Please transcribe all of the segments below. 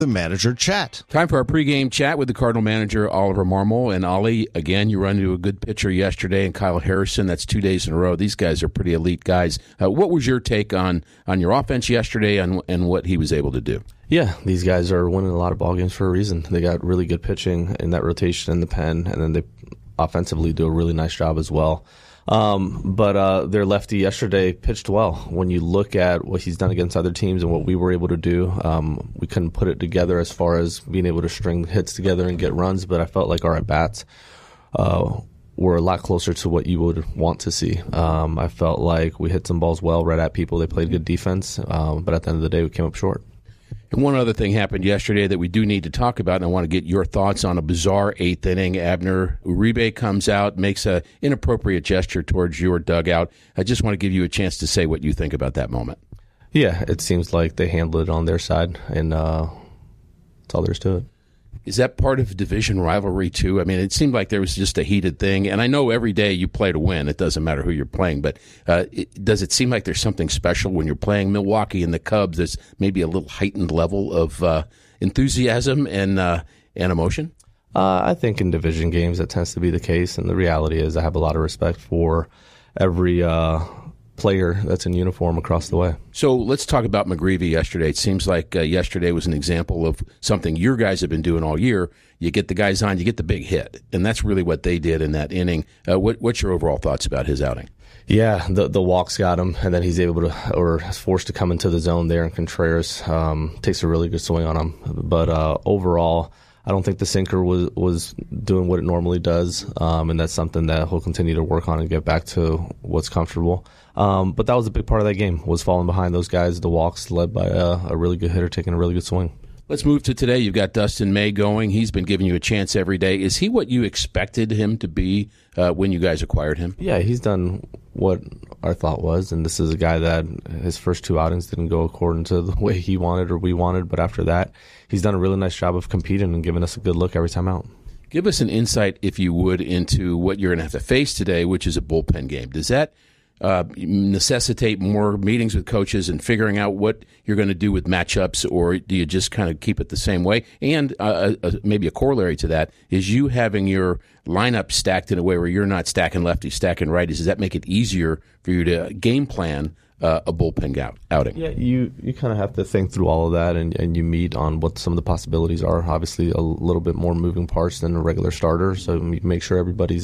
the manager chat. Time for our pregame chat with the Cardinal manager, Oliver Marmol. And Ollie, again, you run into a good pitcher yesterday, and Kyle Harrison. That's 2 days in a row. These guys are pretty elite guys. What was your take on your offense yesterday and what he was able to do? Yeah, these guys are winning a lot of ball games for a reason. They got really good pitching in that rotation in the pen, and then they offensively do a really nice job as well. But their lefty yesterday pitched well. When you look at what he's done against other teams and what we were able to do, we couldn't put it together as far as being able to string hits together and get runs, but I felt like our at-bats were a lot closer to what you would want to see. I felt like we hit some balls well right at people. They played good defense, but at the end of the day, we came up short. And one other thing happened yesterday that we do need to talk about, and I want to get your thoughts on a bizarre eighth inning. Abner Uribe comes out, makes an inappropriate gesture towards your dugout. I just want to give you a chance to say what you think about that moment. Yeah, it seems like they handled it on their side, and that's all there is to it. Is that part of division rivalry, too? I mean, it seemed like there was just a heated thing. And I know every day you play to win. It doesn't matter who you're playing. But does it seem like there's something special when you're playing Milwaukee and the Cubs? There's maybe a little heightened level of enthusiasm and emotion? I think in division games that tends to be the case. And the reality is I have a lot of respect for every player that's in uniform across the way. So let's talk about McGreevy yesterday. It seems like yesterday was an example of something your guys have been doing all year. You get the guys on, you get the big hit, and that's really what they did in that inning. What's your overall thoughts about his outing? Yeah, the walks got him, and then he's able to, or is forced to come into the zone there, and Contreras takes a really good swing on him. But overall, I don't think the sinker was doing what it normally does, and that's something that he'll continue to work on and get back to what's comfortable. But that was a big part of that game, was falling behind those guys, the walks led by a really good hitter taking a really good swing. Let's move to today. You've got Dustin May going. He's been giving you a chance every day. Is he what you expected him to be when you guys acquired him? Yeah, he's done what our thought was, and this is a guy that his first two outings didn't go according to the way he wanted or we wanted, but after that, he's done a really nice job of competing and giving us a good look every time out. Give us an insight, if you would, into what you're going to have to face today, which is a bullpen game. Does that necessitate more meetings with coaches and figuring out what you're going to do with matchups, or do you just kind of keep it the same way? And maybe a corollary to that is you having your lineup stacked in a way where you're not stacking lefties, stacking righties. Does that make it easier for you to game plan a bullpen outing? Yeah, you kind of have to think through all of that, and you meet on what some of the possibilities are. Obviously, a little bit more moving parts than a regular starter, so you make sure everybody's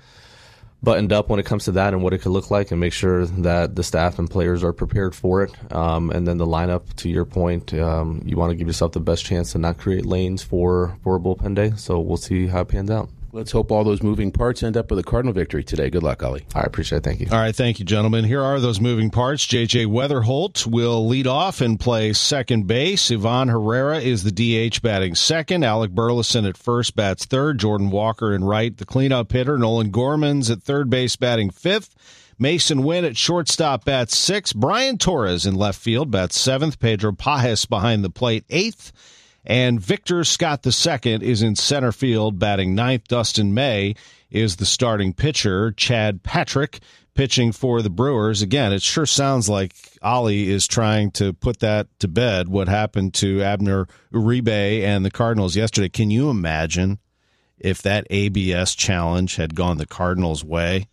buttoned up when it comes to that and what it could look like, and make sure that the staff and players are prepared for it. And then the lineup, to your point, you want to give yourself the best chance to not create lanes for a bullpen day. So we'll see how it pans out. Let's hope all those moving parts end up with a Cardinal victory today. Good luck, Ollie. I appreciate it. Thank you. All right, thank you, gentlemen. Here are those moving parts. J.J. Weatherholt will lead off and play second base. Ivan Herrera is the DH batting second. Alec Burleson at first bats third. Jordan Walker in right, the cleanup hitter. Nolan Gorman's at third base batting fifth. Mason Wynn at shortstop bats sixth. Brian Torres in left field bats seventh. Pedro Pajes behind the plate eighth. And Victor Scott II is in center field batting ninth. Dustin May is the starting pitcher. Chad Patrick pitching for the Brewers. Again, it sure sounds like Ollie is trying to put that to bed, what happened to Abner Uribe and the Cardinals yesterday. Can you imagine if that ABS challenge had gone the Cardinals' way?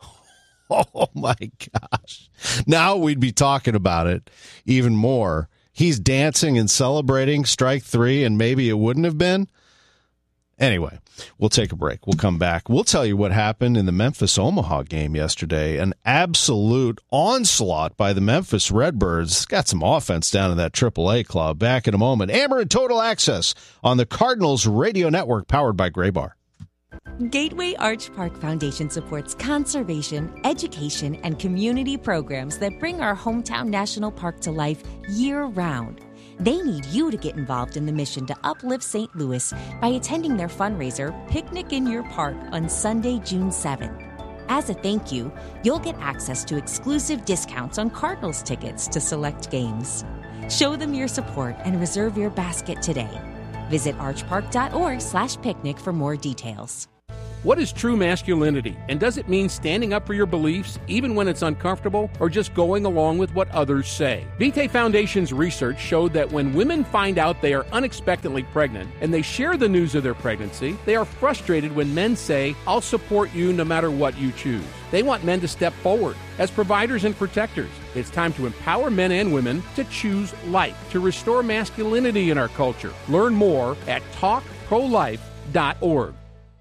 Oh, my gosh. Now we'd be talking about it even more. He's dancing and celebrating strike three, and maybe it wouldn't have been. Anyway, we'll take a break. We'll come back. We'll tell you what happened in the Memphis-Omaha game yesterday. An absolute onslaught by the Memphis Redbirds. Got some offense down in that AAA club. Back in a moment. Ameren Total Access on the Cardinals Radio Network, powered by Gray Bar. Gateway Arch Park Foundation supports conservation, education, and community programs that bring our hometown national park to life year-round. They need you to get involved in the mission to uplift St. Louis by attending their fundraiser, Picnic in Your Park, on Sunday, June 7th. As a thank you, you'll get access to exclusive discounts on Cardinals tickets to select games. Show them your support and reserve your basket today. Visit archpark.org/picnic for more details. What is true masculinity? And does it mean standing up for your beliefs, even when it's uncomfortable, or just going along with what others say? Vitae Foundation's research showed that when women find out they are unexpectedly pregnant and they share the news of their pregnancy, they are frustrated when men say, "I'll support you no matter what you choose." They want men to step forward as providers and protectors. It's time to empower men and women to choose life, to restore masculinity in our culture. Learn more at talkprolife.org.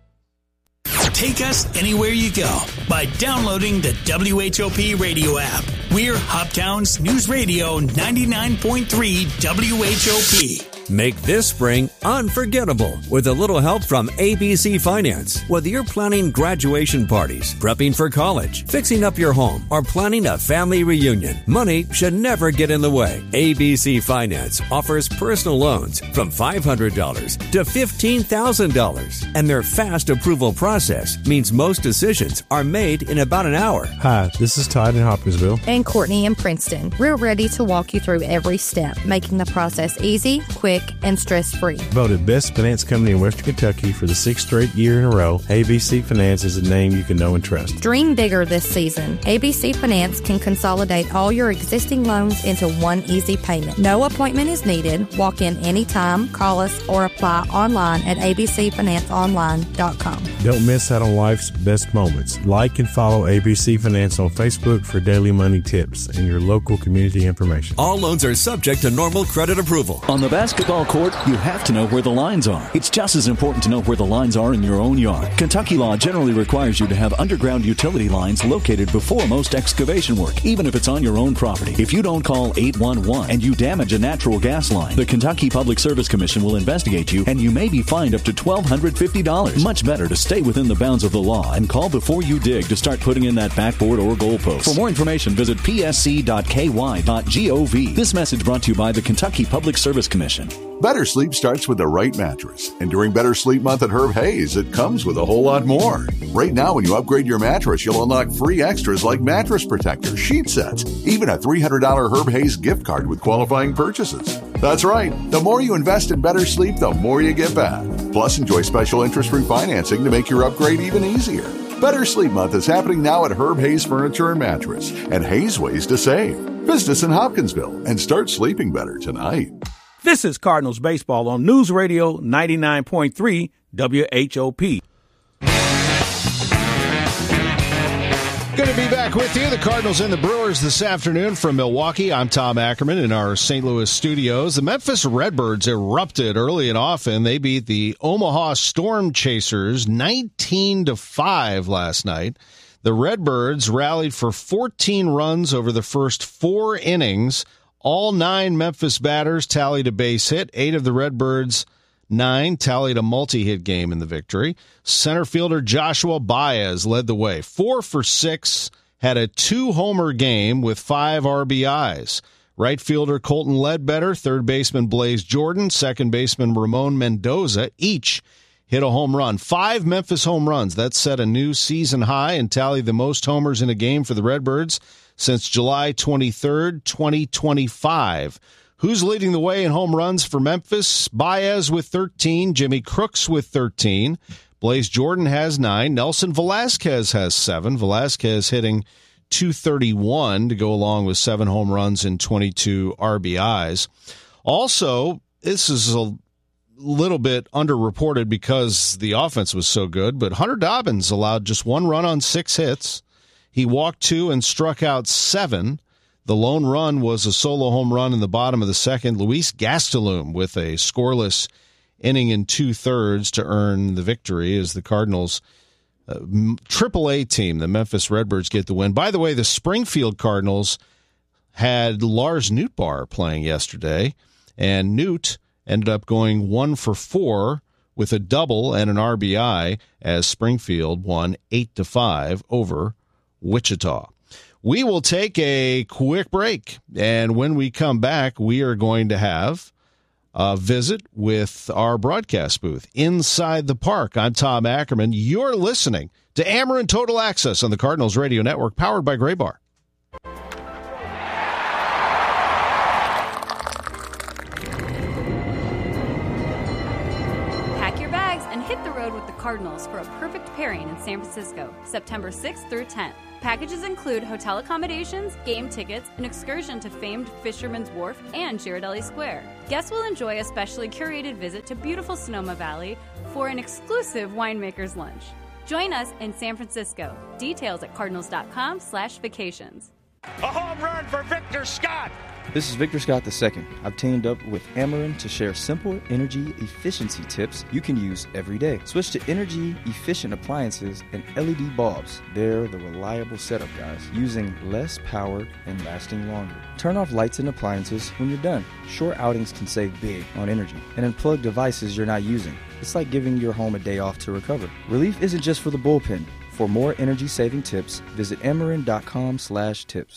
Take us anywhere you go by downloading the WHOP radio app. We're Hoptown's News Radio 99.3 WHOP. Make this spring unforgettable with a little help from ABC Finance. Whether you're planning graduation parties, prepping for college, fixing up your home, or planning a family reunion, money should never get in the way. ABC Finance offers personal loans from $500 to $15,000, and their fast approval process means most decisions are made in about an hour. Hi, this is Todd in Hopkinsville. And Courtney in Princeton. We're ready to walk you through every step, making the process easy, quick, and stress-free. Voted Best Finance Company in Western Kentucky for the 6th straight year in a row, ABC Finance is a name you can know and trust. Dream bigger this season. ABC Finance can consolidate all your existing loans into one easy payment. No appointment is needed. Walk in anytime, call us, or apply online at abcfinanceonline.com. Don't miss out on life's best moments. Like and follow ABC Finance on Facebook for daily money tips and your local community information. All loans are subject to normal credit approval. On the basketball court, you have to know where the lines are. It's just as important to know where the lines are in your own yard. Kentucky law generally requires you to have underground utility lines located before most excavation work, even if it's on your own property. If you don't call 811 and you damage a natural gas line, the Kentucky Public Service Commission will investigate you, and you may be fined up to $1,250. Much better to stay within the bounds of the law and call before you dig to start putting in that backboard or goalpost. For more information, visit psc.ky.gov. This message brought to you by the Kentucky Public Service Commission. Better sleep starts with the right mattress. And during Better Sleep Month at Herb Hayes, it comes with a whole lot more. Right now, when you upgrade your mattress, you'll unlock free extras like mattress protectors, sheet sets, even a $300 Herb Hayes gift card with qualifying purchases. That's right. The more you invest in better sleep, the more you get back. Plus, enjoy special interest-free financing to make your upgrade even easier. Better Sleep Month is happening now at Herb Hayes Furniture and Mattress, and Hayes Ways to Save. Visit us in Hopkinsville and start sleeping better tonight. This is Cardinals Baseball on News Radio 99.3 WHOP. Good to be back with you. The Cardinals and the Brewers this afternoon from Milwaukee. I'm Tom Ackerman in our St. Louis studios. The Memphis Redbirds erupted early and often. They beat the Omaha Storm Chasers 19-5 last night. The Redbirds rallied for 14 runs over the first 4 innings. All 9 Memphis batters tallied a base hit. 8 of the Redbirds' 9 tallied a multi-hit game in the victory. Center fielder Joshua Baez led the way. 4 for 6, had a 2-homer game with 5 RBIs. Right fielder Colton Ledbetter, third baseman Blaze Jordan, second baseman Ramon Mendoza, each hit a home run. 5 Memphis home runs. That set a new season high and tallied the most homers in a game for the Redbirds since July 23rd, 2025. Who's leading the way in home runs for Memphis? Baez with 13, Jimmy Crooks with 13, Blaze Jordan has 9, Nelson Velasquez has 7. Velasquez hitting .231 to go along with 7 home runs and 22 RBIs. Also, this is a little bit underreported because the offense was so good, but Hunter Dobbins allowed just 1 run on 6 hits. He walked 2 and struck out 7. The lone run was a solo home run in the bottom of the second. Luis Gastelum with a scoreless inning in 2/3 to earn the victory as the Cardinals' AAA team, the Memphis Redbirds, get the win. By the way, the Springfield Cardinals had Lars Nootbaar playing yesterday, and Newt ended up going 1 for 4 with a double and an RBI as Springfield won 8-5 over Wichita. We will take a quick break, and when we come back, we are going to have a visit with our broadcast booth inside the park. I'm Tom Ackerman. You're listening to Ameren Total Access on the Cardinals Radio Network, powered by Gray Bar. Pack your bags and hit Hit the road with the Cardinals for a perfect pairing in San Francisco, September 6th through 10th. Packages include hotel accommodations, game tickets, an excursion to famed Fisherman's Wharf and Girardelli Square. Guests will enjoy a specially curated visit to beautiful Sonoma Valley for an exclusive winemaker's lunch. Join us in San Francisco. Details at cardinals.com/vacations. A home run for Victor Scott. This is Victor Scott II. I've teamed up with Ameren to share simple energy efficiency tips you can use every day. Switch to energy-efficient appliances and LED bulbs. They're the reliable setup, guys, using less power and lasting longer. Turn off lights and appliances when you're done. Short outings can save big on energy. And unplug devices you're not using. It's like giving your home a day off to recover. Relief isn't just for the bullpen. For more energy-saving tips, visit Ameren.com/tips.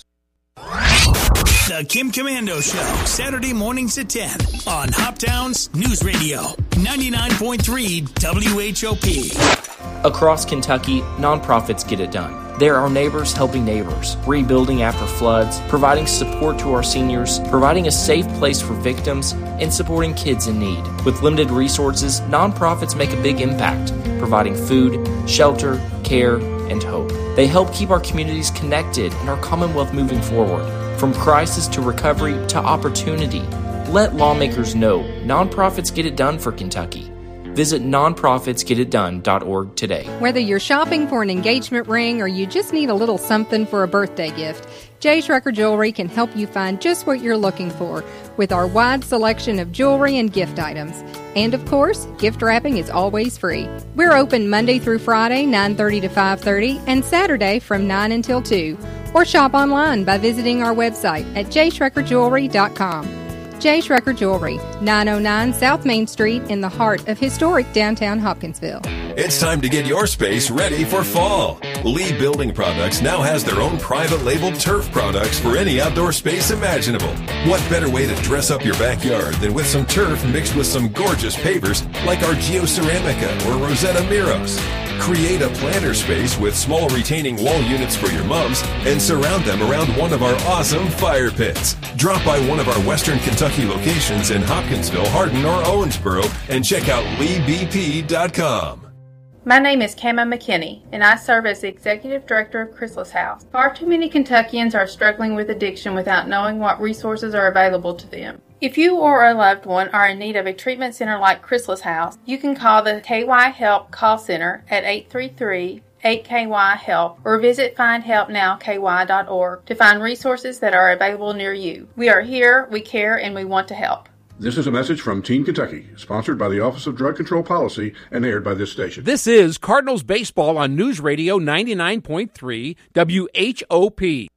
The Kim Commando Show, Saturday mornings at 10 on Hoptown's News Radio, 99.3 WHOP. Across Kentucky, nonprofits get it done. There are neighbors helping neighbors, rebuilding after floods, providing support to our seniors, providing a safe place for victims, and supporting kids in need. With limited resources, nonprofits make a big impact, providing food, shelter, care, and hope. They help keep our communities connected and our Commonwealth moving forward. From crisis to recovery to opportunity, let lawmakers know nonprofits get it done for Kentucky. Visit nonprofitsgetitdone.org today. Whether you're shopping for an engagement ring or you just need a little something for a birthday gift, J. Schrecker Jewelry can help you find just what you're looking for with our wide selection of jewelry and gift items. And of course, gift wrapping is always free. We're open Monday through Friday, 9:30 to 5:30, and Saturday from 9 until 2. Or shop online by visiting our website at jschreckerjewelry.com. J. Schrecker Jewelry, 909 South Main Street in the heart of historic downtown Hopkinsville. It's time to get your space ready for fall. Lee Building Products now has their own private labeled turf products for any outdoor space imaginable. What better way to dress up your backyard than with some turf mixed with some gorgeous pavers like our Geoceramica or Rosetta Miros? Create a planter space with small retaining wall units for your mums and surround them around one of our awesome fire pits. Drop by one of our Western Kentucky locations in Hopkinsville, Hardin, or Owensboro and check out LeeBP.com. My name is Kama McKinney, and I serve as the Executive Director of Chrysalis House. Far too many Kentuckians are struggling with addiction without knowing what resources are available to them. If you or a loved one are in need of a treatment center like Chrysalis House, you can call the KY Help call center at 833-8KY-HELP or visit findhelpnowky.org to find resources that are available near you. We are here, we care, and we want to help. This is a message from Teen Kentucky, sponsored by the Office of Drug Control Policy and aired by this station. This is Cardinals Baseball on News Radio 99.3 WHOP.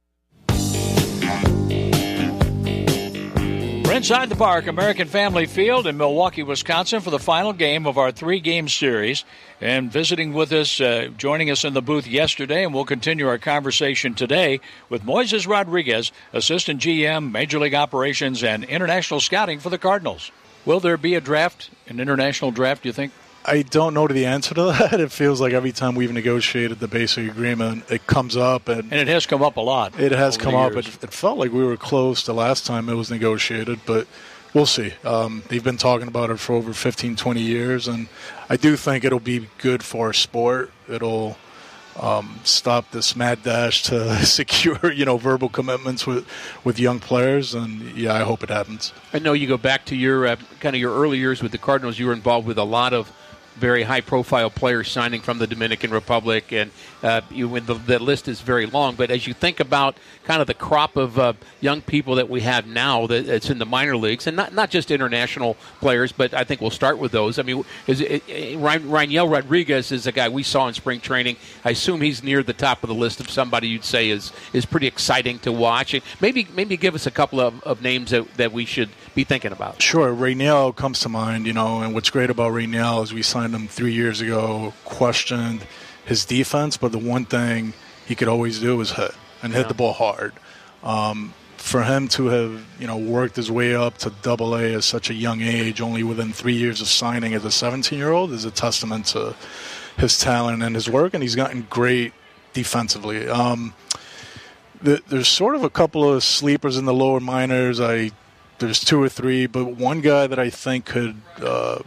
We're inside the park, American Family Field in Milwaukee, Wisconsin, for the final game of our three-game series. And visiting with us, joining us in the booth yesterday, and we'll continue our conversation today with Moises Rodriguez, Assistant GM, Major League Operations, and International Scouting for the Cardinals. Will there be a draft, an international draft, do you think? I don't know the answer to that. It feels like every time we've negotiated the basic agreement, it comes up. And it has come up a lot. It has come up. It felt like we were close the last time it was negotiated, but we'll see. They've been talking about it for over 15, 20 years, and I do think it'll be good for our sport. It'll stop this mad dash to secure, verbal commitments with young players, and I hope it happens. I know you go back to your kind of your early years with the Cardinals. You were involved with a lot of very high-profile players signing from the Dominican Republic, and the list is very long. But as you think about kind of the crop of young people that we have now that's in the minor leagues, and not just international players, but I think we'll start with those. I mean, Rainiel Rodriguez is a guy we saw in spring training. I assume he's near the top of the list of somebody you'd say is pretty exciting to watch. And maybe give us a couple of names that we should be thinking about. Sure. Rainiel comes to mind, and what's great about Rainiel is we signed him 3 years ago, questioned his defense, but the one thing he could always do was hit the ball hard. For him to have, worked his way up to Double-A at such a young age, only within 3 years of signing as a 17-year-old, is a testament to his talent and his work, and he's gotten great defensively. There's sort of a couple of sleepers in the lower minors. There's two or three, but one guy that I think could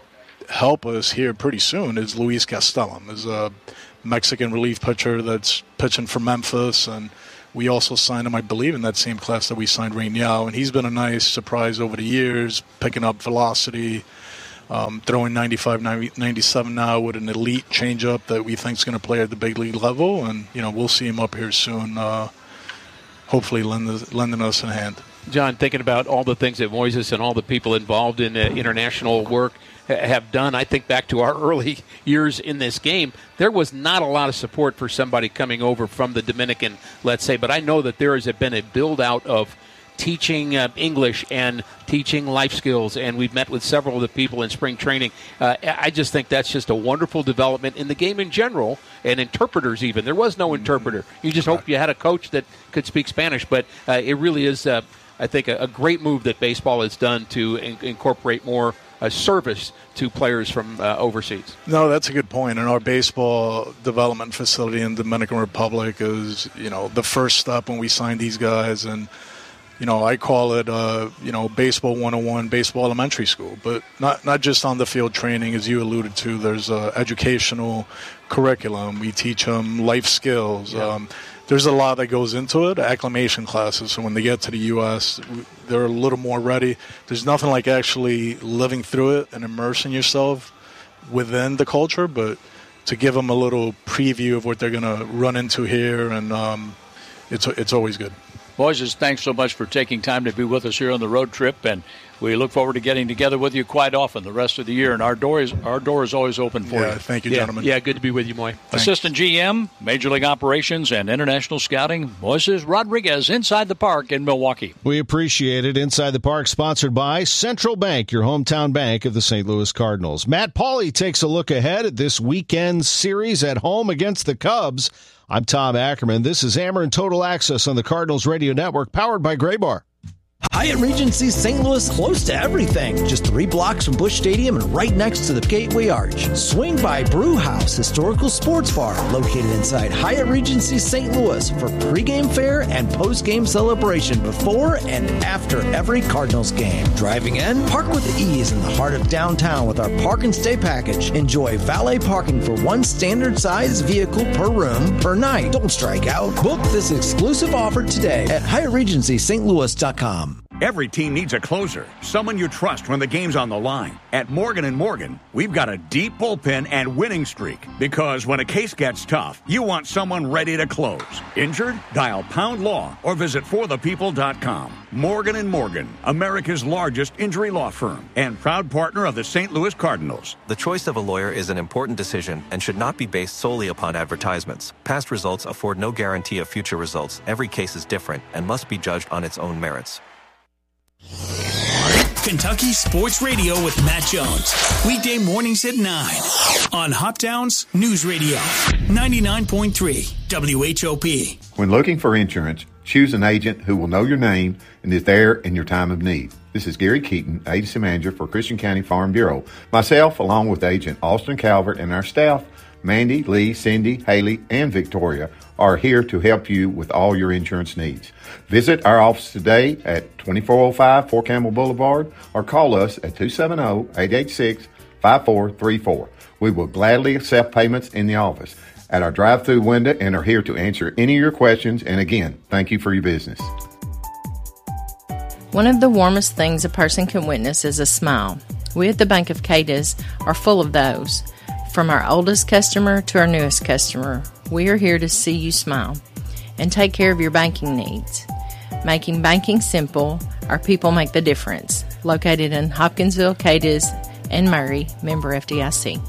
help us here pretty soon is Luis Castellum, is a Mexican relief pitcher that's pitching for Memphis, and we also signed him, I believe, in that same class that we signed Rainiel, and he's been a nice surprise over the years, picking up velocity, throwing 95, 97 now with an elite changeup that we think is going to play at the big league level, and we'll see him up here soon, hopefully lending us a hand. John, thinking about all the things that Moises and all the people involved in international work have done, I think back to our early years in this game, there was not a lot of support for somebody coming over from the Dominican, let's say, but I know that there has been a build-out of teaching English and teaching life skills, and we've met with several of the people in spring training. I just think that's just a wonderful development in the game in general, and interpreters even. There was no interpreter. You just hoped you had a coach that could speak Spanish, but it really is, I think, a great move that baseball has done to incorporate more service to players from overseas. No, that's a good point. And our baseball development facility in the Dominican Republic is, the first step when we signed these guys. And, I call it, baseball 101, baseball elementary school. But not just on the field training, as you alluded to. There's educational curriculum. We teach them life skills. Yeah. There's a lot that goes into it, acclimation classes. So when they get to the U.S., they're a little more ready. There's nothing like actually living through it and immersing yourself within the culture, but to give them a little preview of what they're going to run into here, and it's always good. Moises, thanks so much for taking time to be with us here on the road trip, and we look forward to getting together with you quite often the rest of the year, and our door is always open for you. Thank you, gentlemen. Yeah, good to be with you, Moy. Assistant GM, Major League Operations and International Scouting, Moises Rodriguez, Inside the Park in Milwaukee. We appreciate it. Inside the Park, sponsored by Central Bank, your hometown bank of the St. Louis Cardinals. Matt Pauley takes a look ahead at this weekend's series at home against the Cubs. I'm Tom Ackerman. This is Ameren Total Access on the Cardinals Radio Network, powered by Graybar. Hyatt Regency St. Louis, close to everything. Just 3 blocks from Busch Stadium and right next to the Gateway Arch. Swing by Brew House Historical Sports Bar, located inside Hyatt Regency St. Louis for pregame fare and postgame celebration before and after every Cardinals game. Driving in, park with ease in the heart of downtown with our Park and Stay package. Enjoy valet parking for 1 standard size vehicle per room per night. Don't strike out. Book this exclusive offer today at HyattRegencySt.Louis.com. Every team needs a closer, someone you trust when the game's on the line. At Morgan & Morgan, we've got a deep bullpen and winning streak, because when a case gets tough, you want someone ready to close. Injured? Dial Pound Law or visit forthepeople.com. Morgan & Morgan, America's largest injury law firm and proud partner of the St. Louis Cardinals. The choice of a lawyer is an important decision and should not be based solely upon advertisements. Past results afford no guarantee of future results. Every case is different and must be judged on its own merits. Kentucky Sports Radio with Matt Jones. Weekday mornings at 9 on Hoptown's News Radio, 99.3 WHOP. When looking for insurance, choose an agent who will know your name and is there in your time of need. This is Gary Keaton, Agency Manager for Christian County Farm Bureau. Myself, along with Agent Austin Calvert and our staff, Mandy, Lee, Cindy, Haley, and Victoria, are here to help you with all your insurance needs. Visit our office today at 2405 Fort Campbell Boulevard or call us at 270-886-5434. We will gladly accept payments in the office at our drive-through window and are here to answer any of your questions. And again, thank you for your business. One of the warmest things a person can witness is a smile. We at the Bank of Cadiz are full of those. From our oldest customer to our newest customer, we are here to see you smile and take care of your banking needs. Making banking simple, our people make the difference. Located in Hopkinsville, Cadiz, and Murray, member FDIC.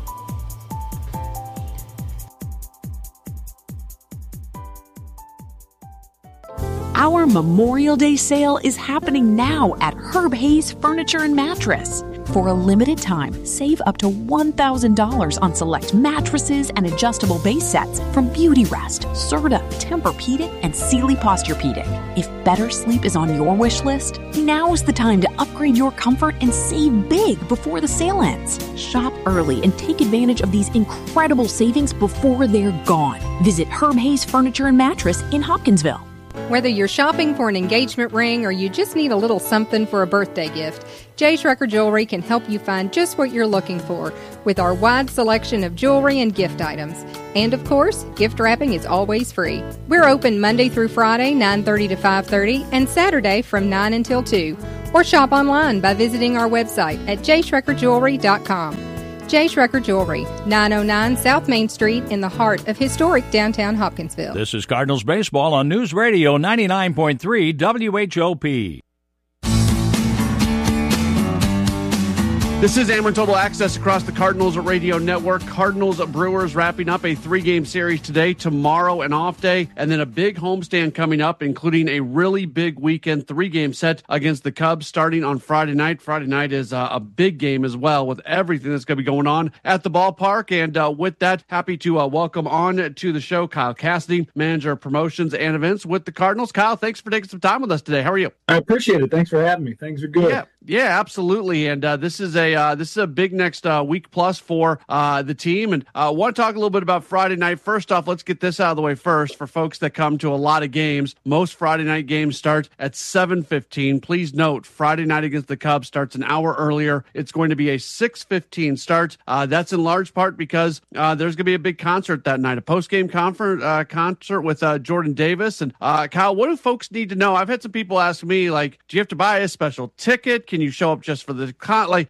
Our Memorial Day sale is happening now at Herb Hayes Furniture and Mattress. For a limited time, save up to $1,000 on select mattresses and adjustable base sets from Beautyrest, Serta, Tempur-Pedic, and Sealy Posturepedic. If better sleep is on your wish list, now is the time to upgrade your comfort and save big before the sale ends. Shop early and take advantage of these incredible savings before they're gone. Visit Herb Hayes Furniture and Mattress in Hopkinsville. Whether you're shopping for an engagement ring or you just need a little something for a birthday gift, J. Schrecker Jewelry can help you find just what you're looking for with our wide selection of jewelry and gift items. And of course, gift wrapping is always free. We're open Monday through Friday, 9:30 to 5:30, and Saturday from 9 until 2. Or shop online by visiting our website at jschreckerjewelry.com. J. Schrecker Jewelry, 909 South Main Street in the heart of historic downtown Hopkinsville. This is Cardinals Baseball on News Radio 99.3 WHOP. This is Ameren Total Access across the Cardinals Radio Network. Cardinals Brewers wrapping up a 3-game series today, tomorrow an off day, and then a big homestand coming up, including a really big weekend 3-game set against the Cubs starting on Friday night. Friday night is a big game as well with everything that's going to be going on at the ballpark. And with that, happy to welcome on to the show Kyle Cassidy, Manager of Promotions and Events with the Cardinals. Kyle, thanks for taking some time with us today. How are you? I appreciate it. Thanks for having me. Things are good. Yeah, absolutely. And this is a big next week plus for the team. And I want to talk a little bit about Friday night. First off, let's get this out of the way first. For folks that come to a lot of games, most Friday night games start at 7:15. Please note, Friday night against the Cubs starts an hour earlier. It's going to be a 6:15 start. That's in large part because there's going to be a big concert that night, a post-game concert with Jordan Davis. And Kyle, what do folks need to know? I've had some people ask me, like, do you have to buy a special ticket? Can you show up just for the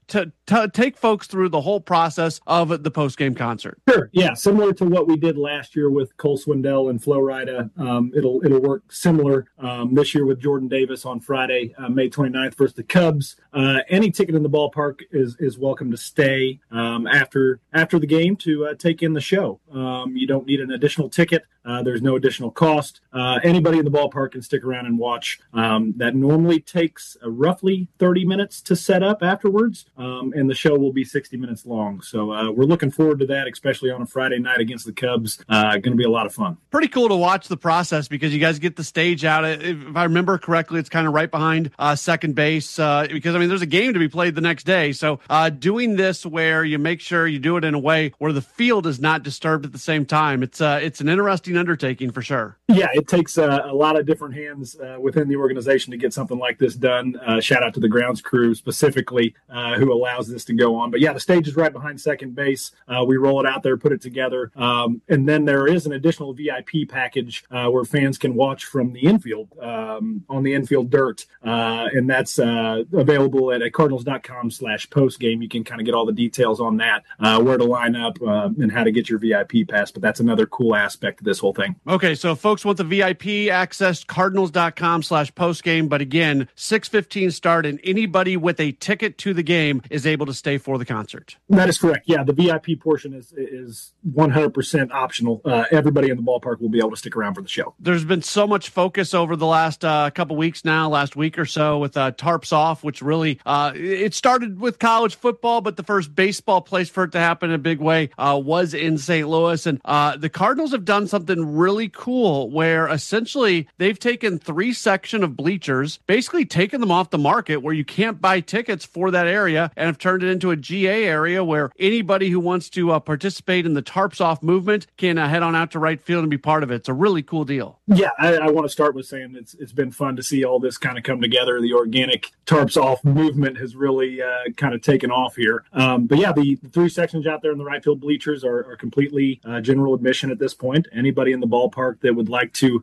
take folks through the whole process of the post-game concert? Sure. Yeah. Similar to what we did last year with Cole Swindell and Flo Rida. It'll work similar this year with Jordan Davis on Friday, May 29th versus the Cubs. Any ticket in the ballpark is welcome to stay after the game to take in the show. You don't need an additional ticket. There's no additional cost. Anybody in the ballpark can stick around and watch. That normally takes roughly 30 minutes to set up afterwards. And the show will be 60 minutes long. So we're looking forward to that, especially on a Friday night against the Cubs. Going to be a lot of fun. Pretty cool to watch the process because you guys get the stage out. If I remember correctly, it's kind of right behind second base because, I mean, there's a game to be played the next day. So doing this where you make sure you do it in a way where the field is not disturbed at the same time, it's an interesting undertaking for sure. Yeah, it takes a lot of different hands within the organization to get something like this done. Shout out to the grounds crew specifically who allows this to go on. But yeah, the stage is right behind second base. We roll it out there, put it together. And then there is an additional VIP package where fans can watch from the infield on the infield dirt. And that's available at cardinals.com/postgame. You can kind of get all the details on that, where to line up and how to get your VIP pass. But that's another cool aspect of this whole thing. Okay, so if folks want the VIP access, cardinals.com/postgame. But again, 6:15 start, and anybody with a ticket to the game is able to stay for the concert. That is correct. Yeah, the VIP portion is 100% optional. Everybody in the ballpark will be able to stick around for the show. There's been so much focus over the last couple weeks now, last week or so, with Tarps Off, which really it started with college football, but the first baseball place for it to happen in a big way was in St. Louis. And the Cardinals have done something really cool where essentially they've taken 3 sections of bleachers, basically taken them off the market where you can't buy tickets for that area, and have turned it into a GA area where anybody who wants to participate in the Tarps Off movement can head on out to right field and be part of it. It's a really cool deal. Yeah, I want to start with saying it's been fun to see all this kind of come together. The organic Tarps Off movement has really kind of taken off here. But yeah, the 3 sections out there in the right field bleachers are completely general admission at this point. Anybody in the ballpark that would like to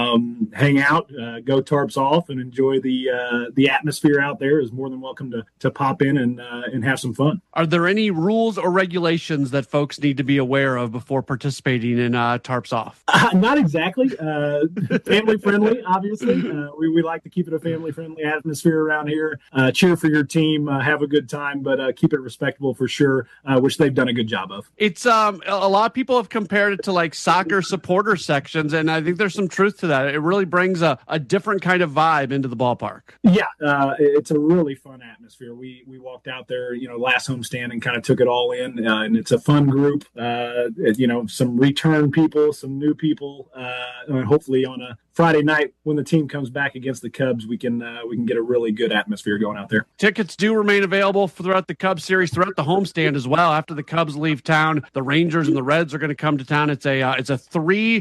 hang out, go Tarps Off and enjoy the atmosphere out there is more than welcome to pop in and have some fun. Are there any rules or regulations that folks need to be aware of before participating in Tarps Off? Not exactly. Family friendly, obviously. We like to keep it a family friendly atmosphere around here. Cheer for your team, have a good time, but keep it respectable for sure, which they've done a good job of. It's a lot of people have compared it to like soccer supporter sections, and I think there's some truth to that. It really brings a different kind of vibe into the ballpark. Yeah, it's a really fun atmosphere. We walked out there, last homestand and kind of took it all in, and it's a fun group. Some return people, some new people, hopefully on a Friday night when the team comes back against the Cubs, we can get a really good atmosphere going out there. Tickets do remain available throughout the Cubs series, throughout the homestand as well. After the Cubs leave town, the Rangers and the Reds are going to come to town. It's a three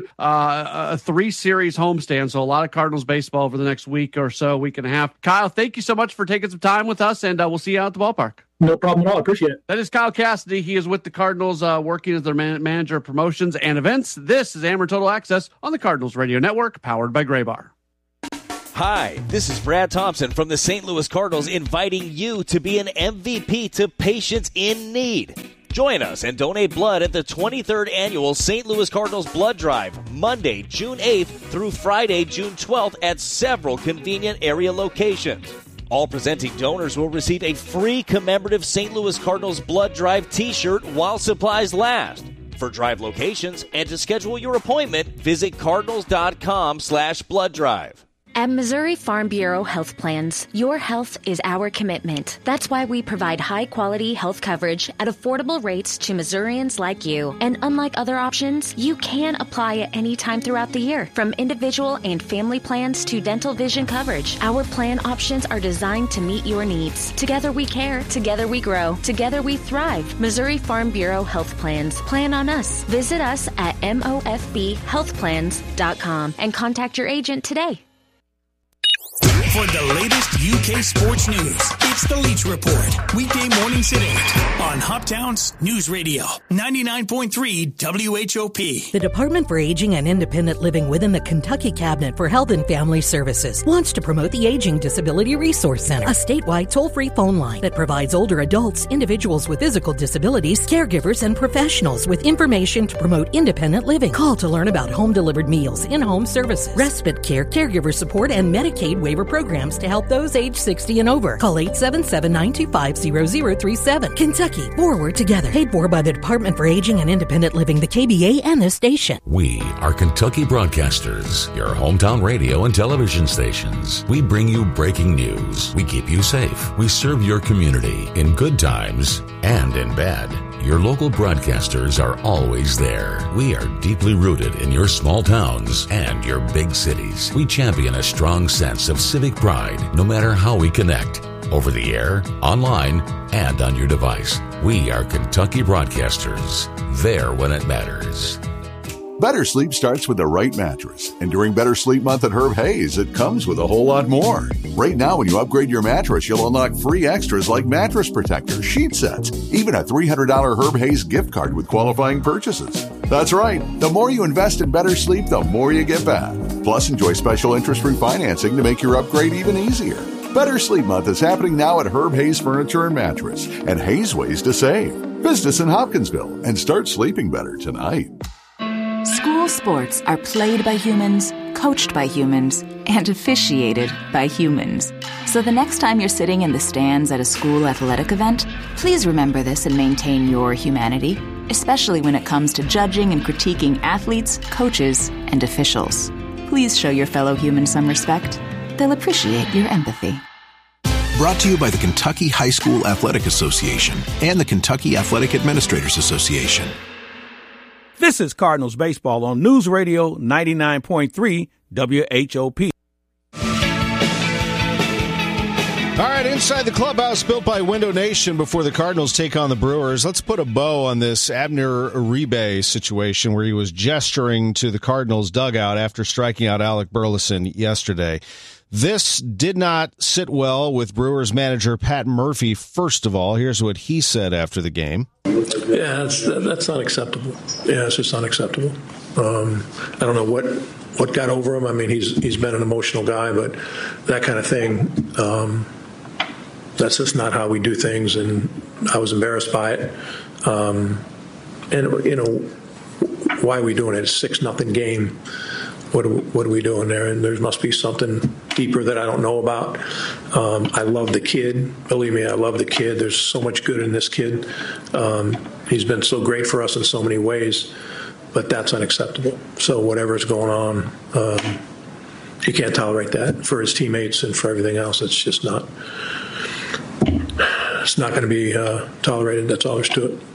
series homestand, so a lot of Cardinals baseball over the next week or so, week and a half. Kyle, thank you so much for taking some time with us, and we'll see you out at the ballpark. No problem at all. I appreciate it. That is Kyle Cassidy. He is with the Cardinals, working as their manager of promotions and events. This is Ameren Total Access on the Cardinals Radio Network, powered by Graybar. Hi, this is Brad Thompson from the St. Louis Cardinals, inviting you to be an MVP to patients in need. Join us and donate blood at the 23rd Annual St. Louis Cardinals Blood Drive, Monday, June 8th through Friday, June 12th at several convenient area locations. All presenting donors will receive a free commemorative St. Louis Cardinals Blood Drive t-shirt while supplies last. For drive locations and to schedule your appointment, visit cardinals.com/blood drive. At Missouri Farm Bureau Health Plans, your health is our commitment. That's why we provide high-quality health coverage at affordable rates to Missourians like you. And unlike other options, you can apply at any time throughout the year. From individual and family plans to dental vision coverage, our plan options are designed to meet your needs. Together we care, together we grow, together we thrive. Missouri Farm Bureau Health Plans. Plan on us. Visit us at mofbhealthplans.com and contact your agent today. For the latest UK sports news, it's the Leach Report. Weekday mornings at 8 on Hoptown's News Radio, 99.3 WHOP. The Department for Aging and Independent Living within the Kentucky Cabinet for Health and Family Services wants to promote the Aging Disability Resource Center, a statewide toll-free phone line that provides older adults, individuals with physical disabilities, caregivers, and professionals with information to promote independent living. Call to learn about home-delivered meals, in-home services, respite care, caregiver support, and Medicaid waiver programs to help those age 60 and over. Call 877-925-0037. Kentucky, forward together. Paid for by the Department for Aging and Independent Living, the KBA, and this station. We are Kentucky Broadcasters, your hometown radio and television stations. We bring you breaking news. We keep you safe. We serve your community in good times and in bad. Your local broadcasters are always there. We are deeply rooted in your small towns and your big cities. We champion a strong sense of civic pride, no matter how we connect. Over the air, online, and on your device. We are Kentucky Broadcasters. There when it matters. Better sleep starts with the right mattress. And during Better Sleep Month at Herb Hayes, it comes with a whole lot more. Right now, when you upgrade your mattress, you'll unlock free extras like mattress protector, sheet sets, even a $300 Herb Hayes gift card with qualifying purchases. That's right. The more you invest in better sleep, the more you get back. Plus, enjoy special interest-free financing to make your upgrade even easier. Better Sleep Month is happening now at Herb Hayes Furniture and Mattress and Hayes Ways to Save. Visit us in Hopkinsville and start sleeping better tonight. School sports are played by humans, coached by humans, and officiated by humans. So the next time you're sitting in the stands at a school athletic event, please remember this and maintain your humanity, especially when it comes to judging and critiquing athletes, coaches, and officials. Please show your fellow humans some respect. They'll appreciate your empathy. Brought to you by the Kentucky High School Athletic Association and the Kentucky Athletic Administrators Association. This is Cardinals Baseball on News Radio 99.3 WHOP. All right, inside the clubhouse built by Window Nation before the Cardinals take on the Brewers. Let's put a bow on this Abner Uribe situation where he was gesturing to the Cardinals dugout after striking out Alec Burleson yesterday. This did not sit well with Brewers manager Pat Murphy. First of all, here's what he said after the game. Yeah, that's unacceptable. Yeah, it's just unacceptable. I don't know what got over him. I mean, he's been an emotional guy, but that kind of thing, that's just not how we do things, and I was embarrassed by it. And, you know, why are we doing it? It's a 6-0 game. What are we doing there? And there must be something deeper that I don't know about. I love the kid. Believe me, I love the kid. There's so much good in this kid. He's been so great for us in so many ways, but that's unacceptable. So whatever's going on, he can't tolerate that for his teammates and for everything else. It's just not. It's not going to be tolerated. That's all there's to it.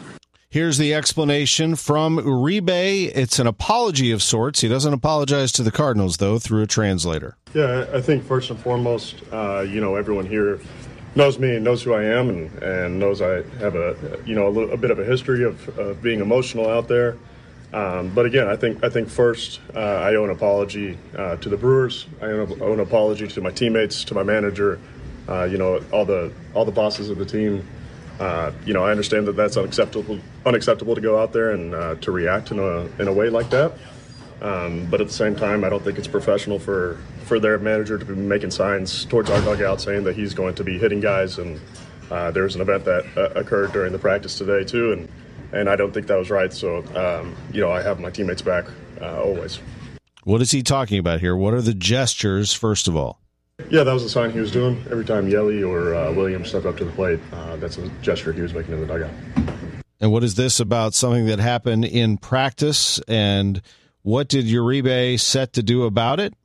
Here's the explanation from Uribe. It's an apology of sorts. He doesn't apologize to the Cardinals, though, through a translator. Yeah, I think first and foremost, everyone here knows me and knows who I am and knows I have a bit of a history of being emotional out there. But again, I think first I owe an apology to the Brewers. I owe an apology to my teammates, to my manager, all the bosses of the team. I understand that that's unacceptable to go out there and to react in a way like that. But at the same time, I don't think it's professional for their manager to be making signs towards our dugout saying that he's going to be hitting guys. And there was an event that occurred during the practice today too, and I don't think that was right. So I have my teammates back always. What is he talking about here? What are the gestures, first of all? Yeah, that was the sign he was doing. Every time Yelly or Williams stepped up to the plate, that's a gesture he was making in the dugout. And what is this about something that happened in practice? And what did Uribe set to do about it?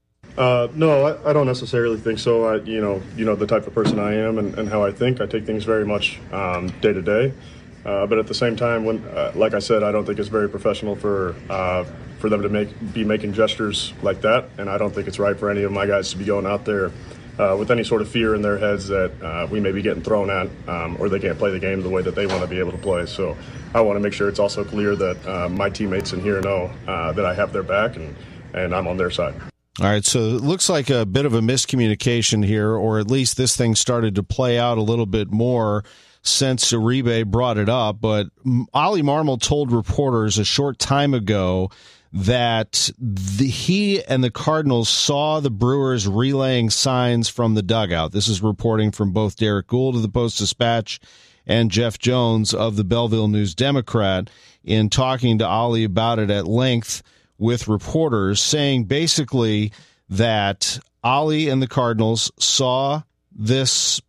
No, I don't necessarily think so. The type of person I am and how I think. I take things very much day to day. But at the same time, like I said, I don't think it's very professional for them to be making gestures like that, and I don't think it's right for any of my guys to be going out there with any sort of fear in their heads that we may be getting thrown at or they can't play the game the way that they want to be able to play. So I want to make sure it's also clear that my teammates in here know that I have their back and I'm on their side. All right, so it looks like a bit of a miscommunication here, or at least this thing started to play out a little bit more since Uribe brought it up. But Ollie Marmol told reporters a short time ago that he and the Cardinals saw the Brewers relaying signs from the dugout. This is reporting from both Derek Gould of the Post-Dispatch and Jeff Jones of the Belleville News-Democrat in talking to Ollie about it at length with reporters, saying basically that Ollie and the Cardinals saw this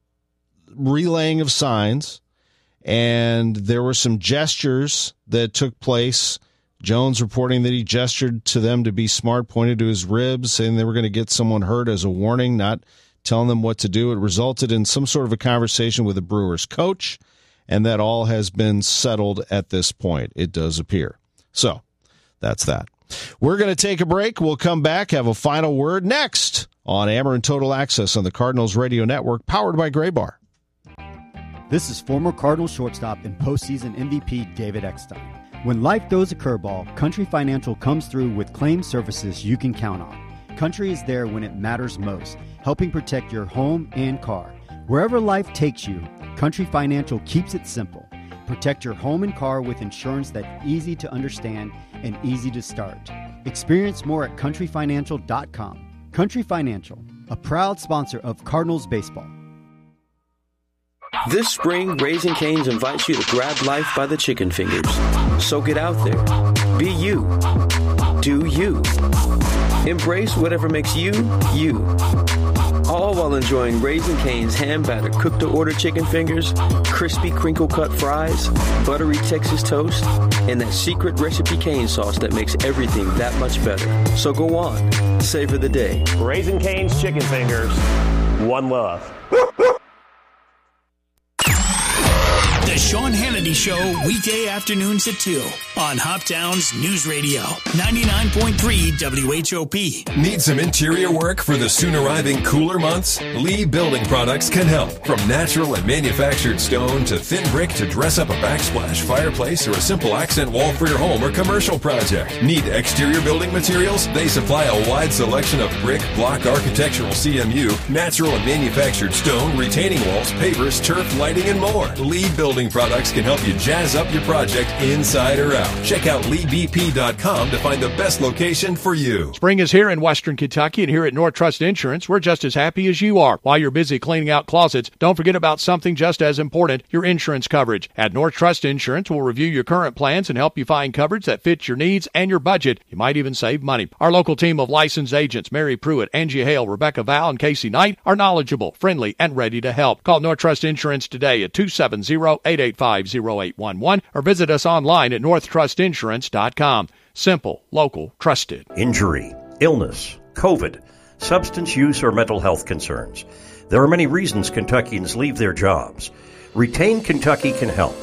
relaying of signs, and there were some gestures that took place. Jones reporting that he gestured to them to be smart, pointed to his ribs, saying they were going to get someone hurt as a warning, not telling them what to do. It resulted in some sort of a conversation with the Brewers coach, and that all has been settled at this point, it does appear. So that's that. We're going to take a break. We'll come back, have a final word next on Ameren Total Access on the Cardinals Radio Network, powered by Gray Bar. This is former Cardinals shortstop and postseason MVP David Eckstein. When life throws a curveball, Country Financial comes through with claim services you can count on. Country is there when it matters most, helping protect your home and car. Wherever life takes you, Country Financial keeps it simple. Protect your home and car with insurance that's easy to understand and easy to start. Experience more at countryfinancial.com. Country Financial, a proud sponsor of Cardinals baseball. This spring, Raising Cane's invites you to grab life by the chicken fingers. So get out there. Be you. Do you. Embrace whatever makes you, you. All while enjoying Raising Cane's hand-battered cooked-to-order chicken fingers, crispy crinkle-cut fries, buttery Texas toast, and that secret recipe cane sauce that makes everything that much better. So go on. Savor the day. Raising Cane's chicken fingers. One love. The Sean Hannity Show, weekday afternoons at 2 on Hoptown's News Radio, 99.3 WHOP. Need some interior work for the soon-arriving cooler months? Lee Building Products can help. From natural and manufactured stone to thin brick to dress up a backsplash fireplace or a simple accent wall for your home or commercial project. Need exterior building materials? They supply a wide selection of brick, block, architectural CMU, natural and manufactured stone, retaining walls, pavers, turf, lighting, and more. Lee Building Products can help you jazz up your project inside or out. Check out LeeBP.com to find the best location for you. Spring is here in Western Kentucky, and here at North Trust Insurance, we're just as happy as you are. While you're busy cleaning out closets, don't forget about something just as important, your insurance coverage. At North Trust Insurance, we'll review your current plans and help you find coverage that fits your needs and your budget. You might even save money. Our local team of licensed agents, Mary Pruitt, Angie Hale, Rebecca Val, and Casey Knight, are knowledgeable, friendly, and ready to help. Call North Trust Insurance today at 270-885-0811 or visit us online at northtrustinsurance.com. Simple, local, trusted. Injury, illness, COVID, substance use, or mental health concerns. There are many reasons Kentuckians leave their jobs. Retain Kentucky can help.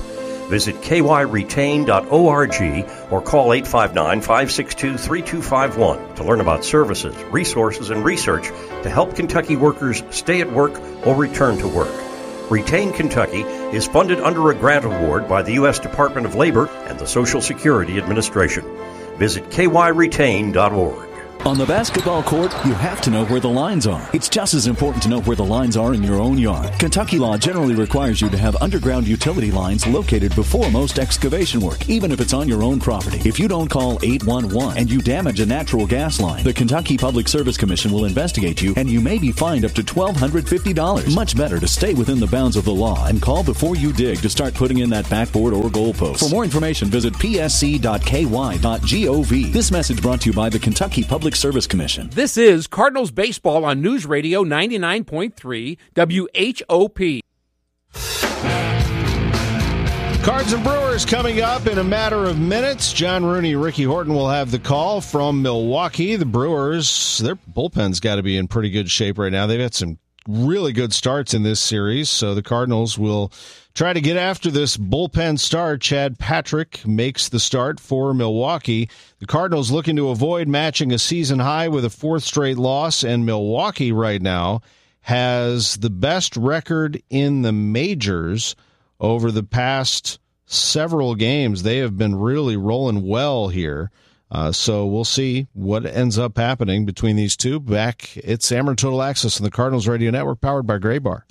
Visit kyretain.org or call 859-562-3251 to learn about services, resources, and research to help Kentucky workers stay at work or return to work. Retain Kentucky is funded under a grant award by the U.S. Department of Labor and the Social Security Administration. Visit kyretain.org. On the basketball court, you have to know where the lines are. It's just as important to know where the lines are in your own yard. Kentucky law generally requires you to have underground utility lines located before most excavation work, even if it's on your own property. If you don't call 811 and you damage a natural gas line, the Kentucky Public Service Commission will investigate you, and you may be fined up to $1,250. Much better to stay within the bounds of the law and call before you dig to start putting in that backboard or goalpost. For more information, visit psc.ky.gov. This message brought to you by the Kentucky Public Service Commission. This is Cardinals Baseball on News Radio 99.3 WHOP. Cards and Brewers coming up in a matter of minutes. John Rooney, Ricky Horton will have the call from Milwaukee. The Brewers, their bullpen's got to be in pretty good shape right now. They've had some really good starts in this series, so the Cardinals will try to get after this bullpen start. Chad Patrick makes the start for Milwaukee. The Cardinals looking to avoid matching a season high with a fourth straight loss, and Milwaukee right now has the best record in the majors over the past several games. They have been really rolling well here. So we'll see what ends up happening between these two. Back, it's Ameren Total Access on the Cardinals Radio Network, powered by Gray Bar.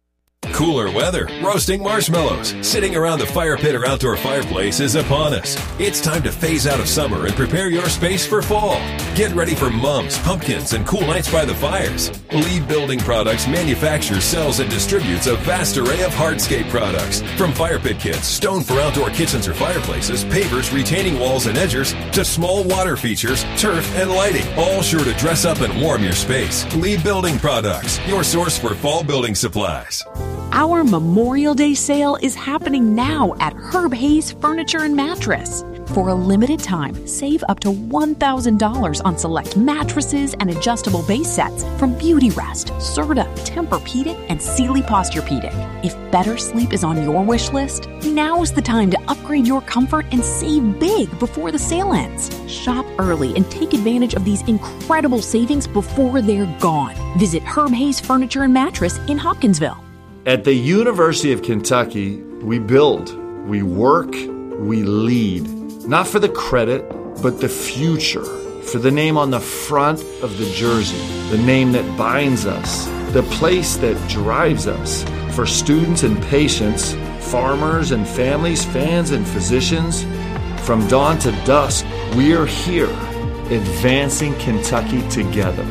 Cooler weather, roasting marshmallows, sitting around the fire pit or outdoor fireplace is upon us. It's time to phase out of summer and prepare your space for fall. Get ready for mums, pumpkins, and cool nights by the fires. Lee Building Products manufactures, sells, and distributes a vast array of hardscape products. From fire pit kits, stone for outdoor kitchens or fireplaces, pavers, retaining walls, and edgers, to small water features, turf, and lighting. All sure to dress up and warm your space. Lee Building Products, your source for fall building supplies. Our Memorial Day sale is happening now at Herb Hayes Furniture and Mattress. For a limited time, save up to $1,000 on select mattresses and adjustable base sets from Beauty Rest, Serta, Tempur-Pedic, and Sealy Posturepedic. If better sleep is on your wish list, now is the time to upgrade your comfort and save big before the sale ends. Shop early and take advantage of these incredible savings before they're gone. Visit Herb Hayes Furniture and Mattress in Hopkinsville. At the University of Kentucky, we build, we work, we lead. Not for the credit, but the future. For the name on the front of the jersey. The name that binds us. The place that drives us. For students and patients, farmers and families, fans and physicians. From dawn to dusk, we're here, advancing Kentucky together.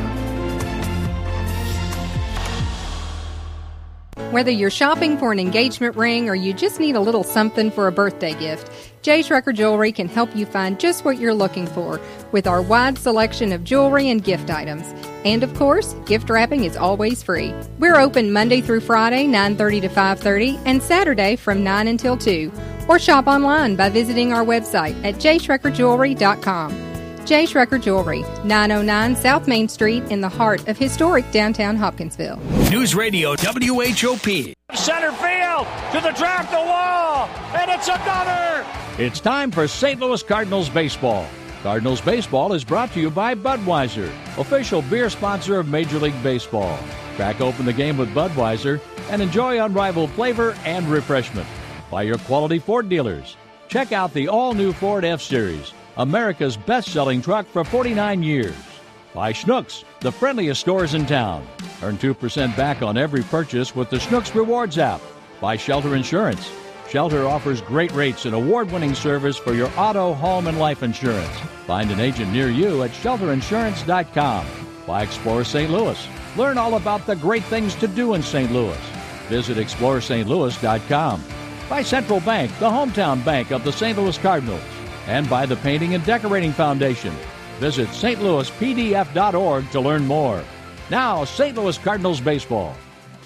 Whether you're shopping for an engagement ring or you just need a little something for a birthday gift, J. Schrecker Jewelry can help you find just what you're looking for with our wide selection of jewelry and gift items. And of course, gift wrapping is always free. We're open Monday through Friday, 9:30 to 5:30, and Saturday from 9 until 2. Or shop online by visiting our website at jschreckerjewelry.com. J. Schrecker Jewelry, 909 South Main Street in the heart of historic downtown Hopkinsville. News Radio WHOP. Center field to the track, the wall, and it's another. It's time for St. Louis Cardinals baseball. Cardinals baseball is brought to you by Budweiser, official beer sponsor of Major League Baseball. Crack open the game with Budweiser and enjoy unrivaled flavor and refreshment. By your quality Ford dealers. Check out the all-new Ford F-Series, America's best-selling truck for 49 years. By Schnucks, the friendliest stores in town. Earn 2% back on every purchase with the Schnucks Rewards app. By Shelter Insurance. Shelter offers great rates and award-winning service for your auto, home, and life insurance. Find an agent near you at shelterinsurance.com. By Explore St. Louis. Learn all about the great things to do in St. Louis. Visit ExploreSt.Louis.com. By Central Bank, the hometown bank of the St. Louis Cardinals. And by the Painting and Decorating Foundation. Visit stlouispdf.org to learn more. Now, St. Louis Cardinals baseball.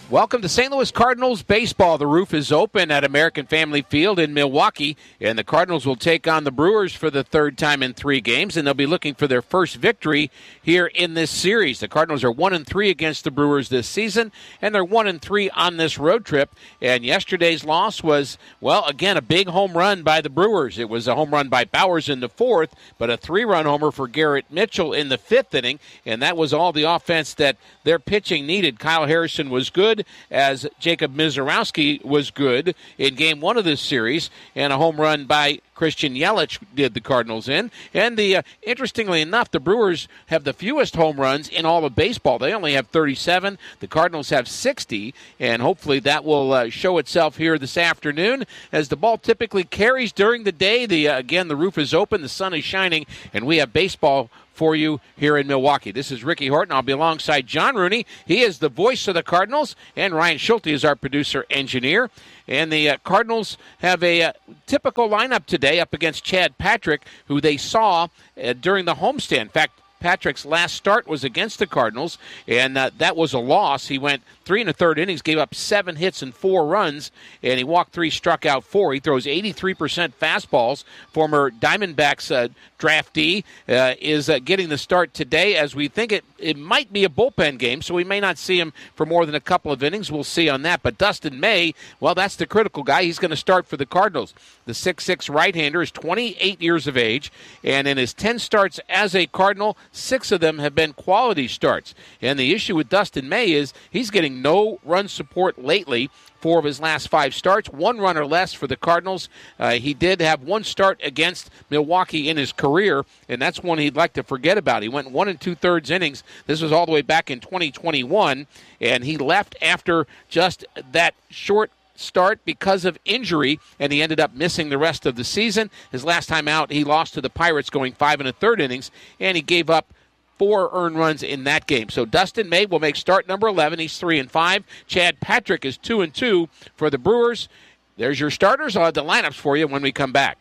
Welcome to St. Louis Cardinals baseball. The roof is open at American Family Field in Milwaukee, and the Cardinals will take on the Brewers for the third time in 3 games, and they'll be looking for their first victory here in this series. The Cardinals are 1-3 against the Brewers this season, and they're 1-3 on this road trip. And yesterday's loss was, well, again, a big home run by the Brewers. It was a home run by Bowers in the 4th, but a 3-run homer for Garrett Mitchell in the 5th inning, and that was all the offense that their pitching needed. Kyle Harrison was good, as Jacob Mizorowski was good in Game 1 of this series, and a home run by Christian Yelich did the Cardinals in. And interestingly enough, the Brewers have the fewest home runs in all of baseball. They only have 37. The Cardinals have 60, and hopefully that will show itself here this afternoon as the ball typically carries during the day. Again, the roof is open, the sun is shining, and we have baseball for you here in Milwaukee. This is Ricky Horton. I'll be alongside John Rooney. He is the voice of the Cardinals, and Ryan Schulte is our producer-engineer. And the Cardinals have a typical lineup today up against Chad Patrick, who they saw during the homestand. In fact, Patrick's last start was against the Cardinals, and that was a loss. He went 3 1/3 innings, gave up 7 hits and 4 runs, and he walked 3, struck out 4. He throws 83% fastballs. Former Diamondbacks draftee is getting the start today, as we think it might be a bullpen game, so we may not see him for more than a couple of innings. We'll see on that. But Dustin May, well, that's the critical guy. He's going to start for the Cardinals. The 6'6" right-hander is 28 years of age, and in his 10 starts as a Cardinal, 6 of them have been quality starts. And the issue with Dustin May is he's getting no run support lately. 4 of his last 5 starts, 1 run or less for the Cardinals. He did have 1 start against Milwaukee in his career, and that's one he'd like to forget about. He went 1 2/3 innings. This was all the way back in 2021, and he left after just that short start because of injury, and he ended up missing the rest of the season. His last time out, he lost to the Pirates going 5 1/3 innings, and he gave up 4 earned runs in that game. So Dustin May will make start number 11. He's 3-5. Chad Patrick is 2-2 for the Brewers. There's your starters. I'll have the lineups for you when we come back.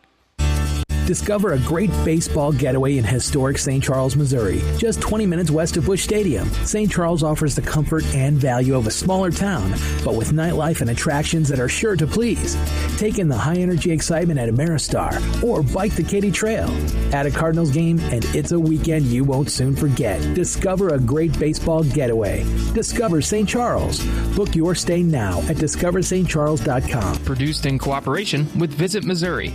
Discover a great baseball getaway in historic St. Charles, Missouri, just 20 minutes west of Busch Stadium. St. Charles offers the comfort and value of a smaller town, but with nightlife and attractions that are sure to please. Take in the high-energy excitement at Ameristar or bike the Katy Trail. Add a Cardinals game, and it's a weekend you won't soon forget. Discover a great baseball getaway. Discover St. Charles. Book your stay now at discoverstcharles.com. Produced in cooperation with Visit Missouri.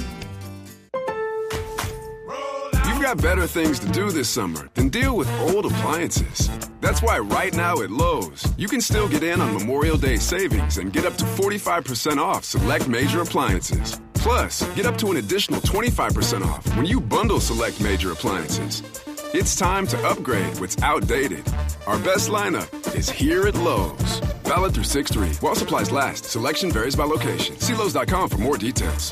Got better things to do this summer than deal with old appliances. That's why right now at Lowe's, you can still get in on Memorial Day savings and get up to 45% off select major appliances. Plus, get up to an additional 25% off when you bundle select major appliances. It's time to upgrade what's outdated. Our best lineup is here at Lowe's. Valid through 6/3. While supplies last, selection varies by location. See Lowe's.com for more details.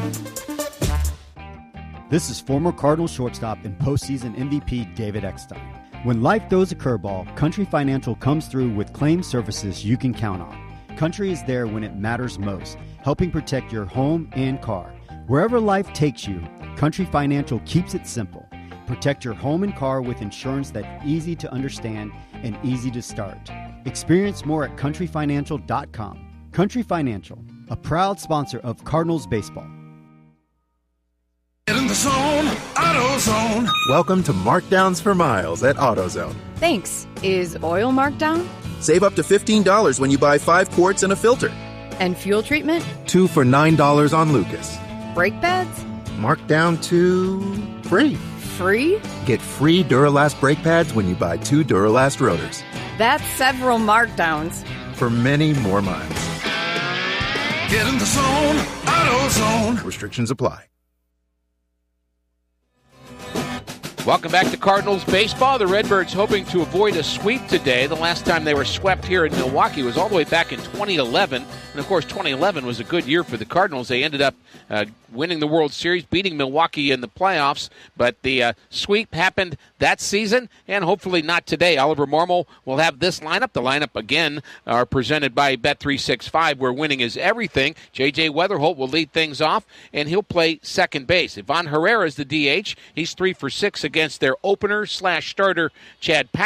This is former Cardinals shortstop and postseason MVP David Eckstein. When life throws a curveball, Country Financial comes through with claim services you can count on. Country is there when it matters most, helping protect your home and car. Wherever life takes you, Country Financial keeps it simple. Protect your home and car with insurance that's easy to understand and easy to start. Experience more at countryfinancial.com. Country Financial, a proud sponsor of Cardinals baseball. Get in the zone, AutoZone. Welcome to Markdowns for Miles at AutoZone. Thanks. Is oil marked down? Save up to $15 when you buy 5 quarts and a filter. And fuel treatment? 2 for $9 on Lucas. Brake pads? Marked down to free. Free? Get free Duralast brake pads when you buy 2 Duralast rotors. That's several markdowns. For many more miles. Get in the zone, AutoZone. Restrictions apply. Welcome back to Cardinals baseball. The Redbirds hoping to avoid a sweep today. The last time they were swept here in Milwaukee was all the way back in 2011. And, of course, 2011 was a good year for the Cardinals. They ended up winning the World Series, beating Milwaukee in the playoffs. But the sweep happened that season, and hopefully not today. Oliver Marmol will have this lineup. The lineup, again, are presented by Bet365, where winning is everything. J.J. Weatherholt will lead things off, and he'll play second base. Ivan Herrera is the DH. He's 3 for 6 against their opener/starter, Chad Patrick.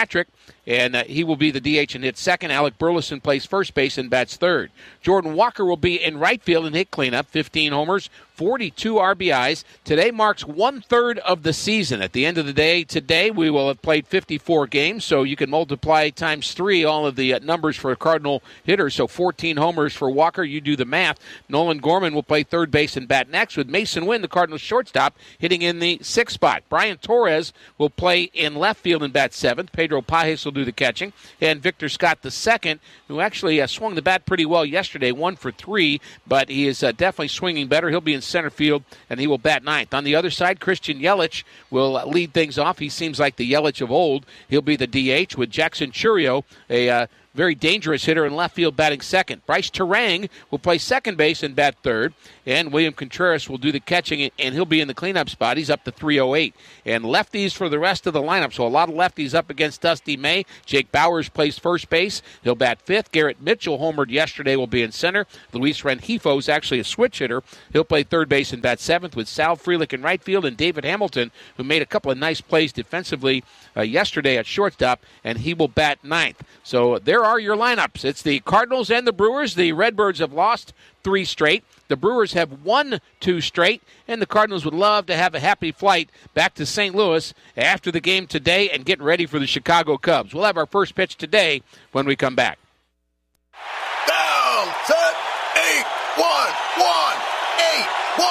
and he will be the DH and hit second. Alec Burleson plays first base and bats third. Jordan Walker will be in right field and hit cleanup, 15 homers, 42 RBIs. Today marks 1/3 of the season. At the end of the day, today we will have played 54 games, so you can multiply times 3 all of the numbers for a Cardinal hitter. So 14 homers for Walker. You do the math. Nolan Gorman will play third base and bat next, with Mason Wynn, the Cardinals shortstop, hitting in the 6th spot. Brian Torres will play in left field and bat 7th. Pedro Pajes will do the catching. And Victor Scott II, who actually swung the bat pretty well yesterday, 1 for 3, but he is definitely swinging better. He'll be in center field, and he will bat 9th. On the other side, Christian Yelich will lead things off. He seems like the Yelich of old. He'll be the DH, with Jackson Churio, a very dangerous hitter in left field, batting second. Bryce Terang will play second base and bat third. And William Contreras will do the catching, and he'll be in the cleanup spot. He's up to 308. And lefties for the rest of the lineup. So a lot of lefties up against Dusty May. Jake Bowers plays first base. He'll bat fifth. Garrett Mitchell homered yesterday, will be in center. Luis Rengifo is actually a switch hitter. He'll play third base and bat seventh, with Sal Frelick in right field, and David Hamilton, who made a couple of nice plays defensively yesterday at shortstop, and he will bat ninth. So there are your lineups. It's the Cardinals and the Brewers. The Redbirds have lost 3 straight. The Brewers have won 2 straight, and the Cardinals would love to have a happy flight back to St. Louis after the game today and get ready for the Chicago Cubs. We'll have our first pitch today when we come back. Down, set, 8, 1, 1, 8,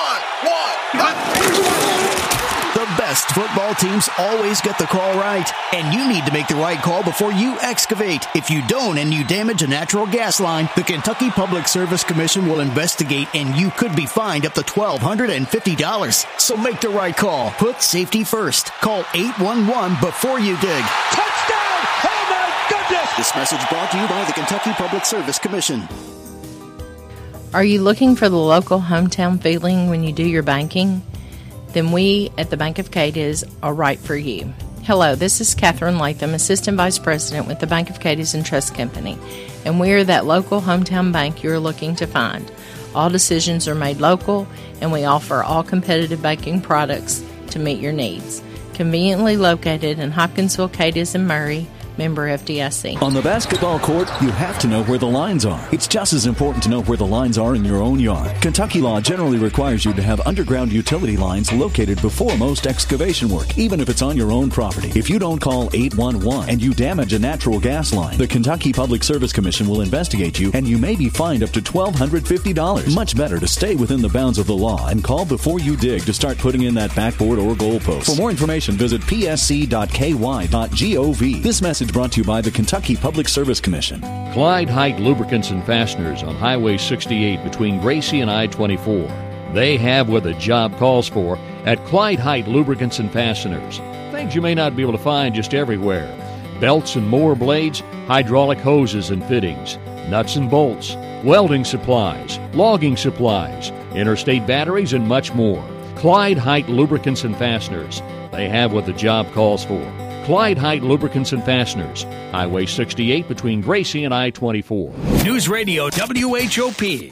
1, 1. The best football teams always get the call right, and you need to make the right call before you excavate. If you don't and you damage a natural gas line, the Kentucky Public Service Commission will investigate, and you could be fined up to $1,250. So make the right call. Put safety first. Call 811 before you dig. Touchdown! Oh my goodness! This message brought to you by the Kentucky Public Service Commission. Are you looking for the local hometown feeling when you do your banking? Then we at the Bank of Cadiz are right for you. Hello, this is Catherine Latham, Assistant Vice President with the Bank of Cadiz and Trust Company, and we are that local hometown bank you're looking to find. All decisions are made local, and we offer all competitive banking products to meet your needs. Conveniently located in Hopkinsville, Cadiz, and Murray, member FDIC. On the basketball court, you have to know where the lines are. It's just as important to know where the lines are in your own yard. Kentucky law generally requires you to have underground utility lines located before most excavation work, even if it's on your own property. If you don't call 811 and you damage a natural gas line, the Kentucky Public Service Commission will investigate you, and you may be fined up to $1,250. Much better to stay within the bounds of the law and call before you dig to start putting in that backboard or goalpost. For more information, visit psc.ky.gov. This message brought to you by the Kentucky Public Service Commission. Clyde Height Lubricants and Fasteners on Highway 68 between Gracie and I-24. They have what the job calls for at Clyde Height Lubricants and Fasteners. Things you may not be able to find just everywhere. Belts and mower blades, hydraulic hoses and fittings, nuts and bolts, welding supplies, logging supplies, interstate batteries, and much more. Clyde Height Lubricants and Fasteners. They have what the job calls for. Clyde Height Lubricants and Fasteners, Highway 68 between Gracie and I-24. News Radio WHOP.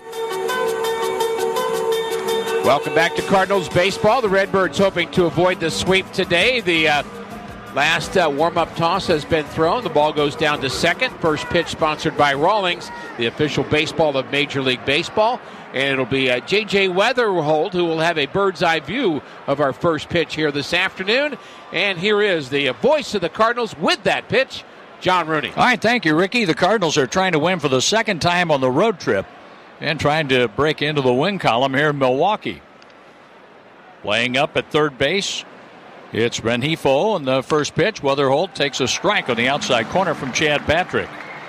Welcome back to Cardinals baseball. The Redbirds hoping to avoid the sweep today. The last warm-up toss has been thrown. The ball goes down to second. First pitch sponsored by Rawlings, the official baseball of Major League Baseball. And it'll be J.J. Weatherholt who will have a bird's-eye view of our first pitch here this afternoon. And here is the voice of the Cardinals with that pitch, John Rooney. All right, thank you, Ricky. The Cardinals are trying to win for the second time on the road trip and trying to break into the win column here in Milwaukee. Playing up at third base, it's Rengifo, and the first pitch, Weatherholt takes a strike on the outside corner from Chad Patrick.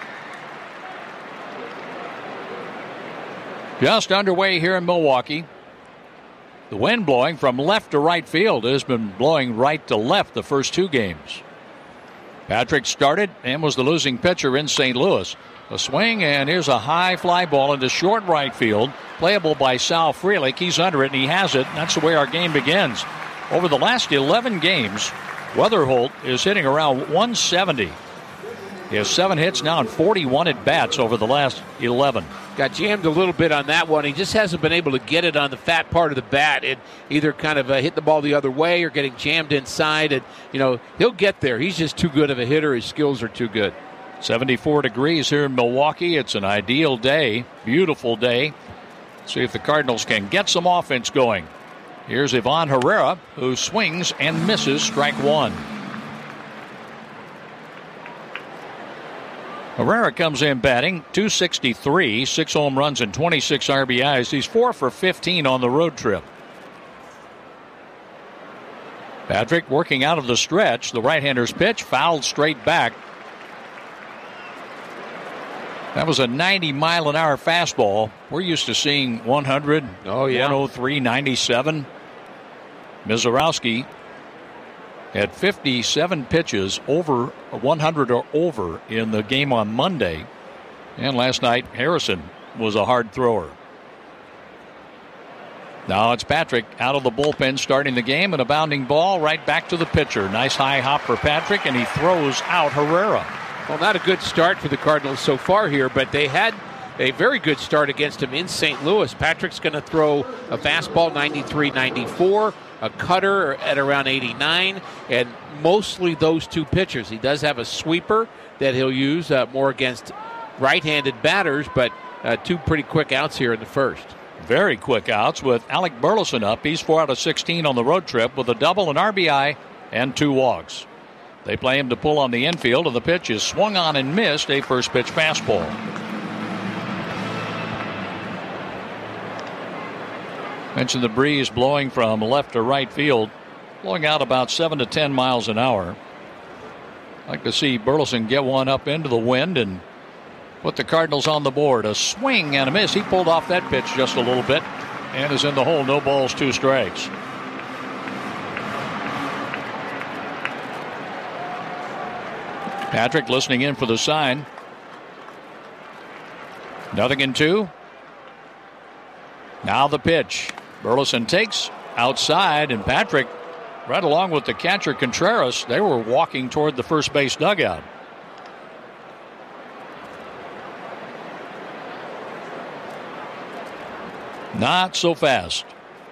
Just underway here in Milwaukee. The wind blowing from left to right field. It has been blowing right to left the first 2 games. Patrick started and was the losing pitcher in St. Louis. A swing, and here's a high fly ball into short right field. Playable by Sal Frelick. He's under it, and he has it. That's the way our game begins. Over the last 11 games, Weatherholt is hitting around 170. He has 7 hits now and 41 at-bats over the last 11. got jammed a little bit on that one. He just hasn't been able to get it on the fat part of the bat. It either kind of hit the ball the other way or getting jammed inside. And, he'll get there. He's just too good of a hitter. His skills are too good. 74 degrees here in Milwaukee. It's an ideal day, beautiful day. See if the Cardinals can get some offense going. Here's Ivan Herrera, who swings and misses strike one. Herrera comes in batting, .263, 6 home runs and 26 RBIs. He's 4 for 15 on the road trip. Patrick working out of the stretch. The right-hander's pitch fouled straight back. That was a 90-mile-an-hour fastball. We're used to seeing 100, 103, 97. Mizorowski had 57 pitches over 100 or over in the game on Monday. And last night, Harrison was a hard thrower. Now it's Patrick out of the bullpen starting the game, and a bounding ball right back to the pitcher. Nice high hop for Patrick, and he throws out Herrera. Well, not a good start for the Cardinals so far here, but they had a very good start against him in St. Louis. Patrick's going to throw a fastball 93-94, a cutter at around 89, and mostly those two pitchers. He does have a sweeper that he'll use more against right-handed batters, but two pretty quick outs here in the first. Very quick outs with Alec Burleson up. He's 4 out of 16 on the road trip with a double, an RBI, and 2 walks. They play him to pull on the infield, and the pitch is swung on and missed, a first pitch fastball. Mentioned the breeze blowing from left to right field, blowing out about 7 to 10 miles an hour. I'd like to see Burleson get one up into the wind and put the Cardinals on the board. A swing and a miss. He pulled off that pitch just a little bit and is in the hole. No balls, 2 strikes. Patrick listening in for the sign. 0-2. Now the pitch. Burleson takes outside, and Patrick, right along with the catcher Contreras, they were walking toward the first base dugout. Not so fast.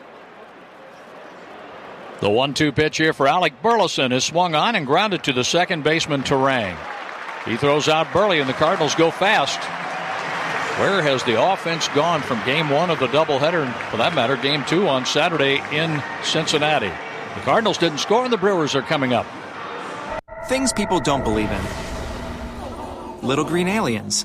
The 1-2 pitch here for Alec Burleson is swung on and grounded to the second baseman Terang. He throws out Burley, and the Cardinals go fast. Where has the offense gone from game 1 of the doubleheader, and for that matter, game 2 on Saturday in Cincinnati? The Cardinals didn't score, and the Brewers are coming up. Things people don't believe in. Little green aliens.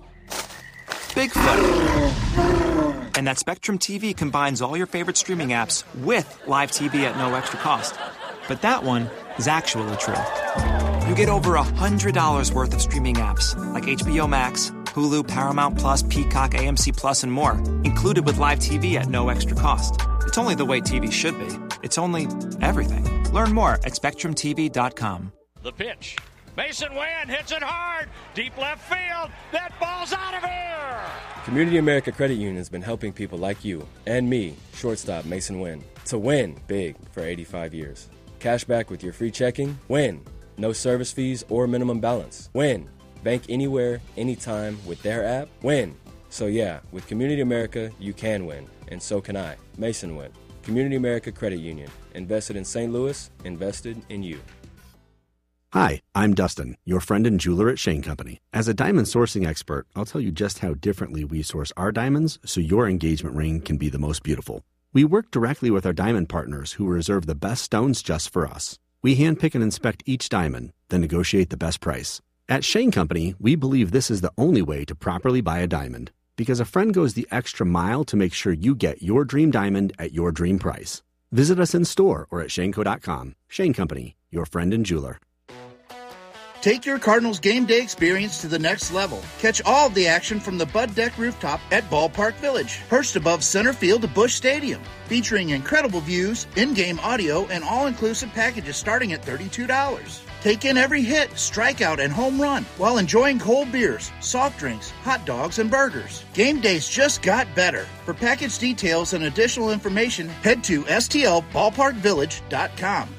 Bigfoot. And that Spectrum TV combines all your favorite streaming apps with live TV at no extra cost. But that one is actually true. You get over $100 worth of streaming apps like HBO Max, Hulu, Paramount Plus, Peacock, AMC Plus, and more, included with live TV at no extra cost. It's only the way TV should be. It's only everything. Learn more at SpectrumTV.com. The pitch. Mason Wynn hits it hard. Deep left field. That ball's out of here. Community America Credit Union has been helping people like you and me, shortstop Mason Wynn, to win big for 85 years. Cash back with your free checking. Win. No service fees or minimum balance. Win. Bank anywhere, anytime with their app. Win. So yeah, with Community America, you can win. And so can I. Mason Wynn. Community America Credit Union. Invested in St. Louis. Invested in you. Hi, I'm Dustin, your friend and jeweler at Shane Company. As a diamond sourcing expert, I'll tell you just how differently we source our diamonds so your engagement ring can be the most beautiful. We work directly with our diamond partners who reserve the best stones just for us. We handpick and inspect each diamond, then negotiate the best price. At Shane Company, we believe this is the only way to properly buy a diamond, because a friend goes the extra mile to make sure you get your dream diamond at your dream price. Visit us in store or at shaneco.com. Shane Company, your friend and jeweler. Take your Cardinals game day experience to the next level. Catch all of the action from the Bud Deck rooftop at Ballpark Village, perched above center field to Busch Stadium, featuring incredible views, in-game audio, and all-inclusive packages starting at $32. Take in every hit, strikeout, and home run while enjoying cold beers, soft drinks, hot dogs, and burgers. Game days just got better. For package details and additional information, head to stlballparkvillage.com.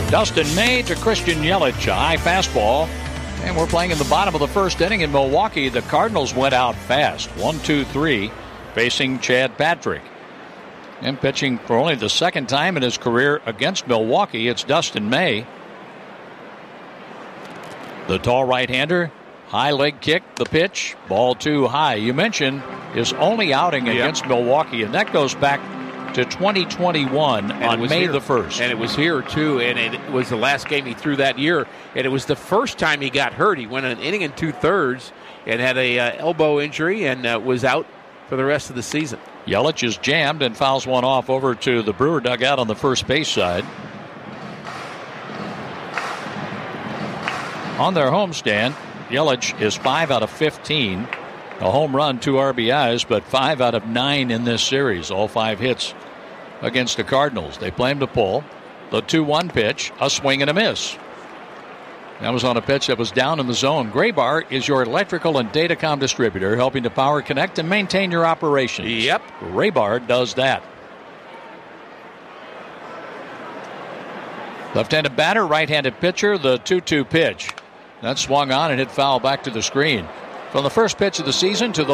Dustin May to Christian Yelich, a high fastball. And we're playing in the bottom of the first inning in Milwaukee. The Cardinals went out fast. 1-2-3, facing Chad Patrick. And pitching for only the second time in his career against Milwaukee, it's Dustin May. The tall right-hander, high leg kick, the pitch, ball too high. You mentioned his only outing against Milwaukee, and that goes back to 2021 on May the 1st. And it was here, too, and it was the last game he threw that year. And it was the first time he got hurt. He went an inning and 2/3 and had a elbow injury and was out for the rest of the season. Yelich is jammed and fouls one off over to the Brewer dugout on the first base side. On their homestand, Yelich is 5 out of 15. A home run, 2 RBIs, but 5 out of 9 in this series. All 5 hits against the Cardinals. They play him to pull. The 2-1 pitch, a swing and a miss. That was on a pitch that was down in the zone. Graybar is your electrical and datacom distributor, helping to power, connect, and maintain your operations. Yep. Graybar does that. Left-handed batter, right-handed pitcher, the 2-2 pitch. That swung on and hit foul back to the screen. From the first pitch of the season to the